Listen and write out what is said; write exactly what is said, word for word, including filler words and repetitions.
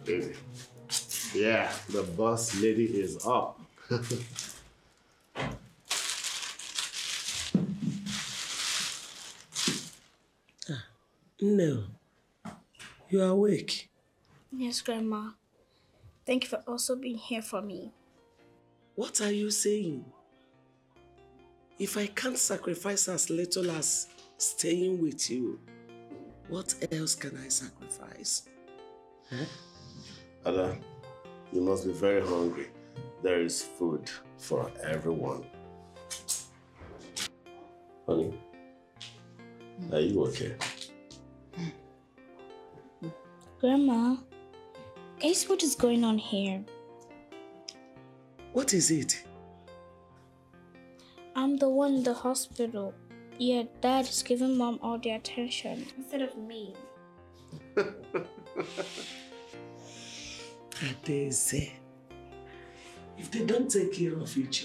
Baby. Yeah, the boss lady is up. No. You are awake? Yes, Grandma. Thank you for also being here for me. What are you saying? If I can't sacrifice as little as staying with you, what else can I sacrifice? Huh? Ada, you must be very hungry. There is food for everyone. Honey, are you okay? Grandma, guess what is going on here? What is it? I'm the one in the hospital. Yet Dad is giving Mom all the attention instead of me. Adeze, if they don't take care of you,